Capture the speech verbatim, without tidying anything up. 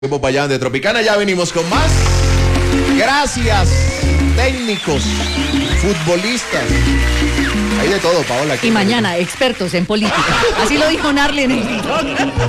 Popayán de Tropicana, ya venimos con más. Gracias, técnicos, futbolistas. Hay de todo, Paola. Y mañana, expertos en política. Así lo dijo Narli en el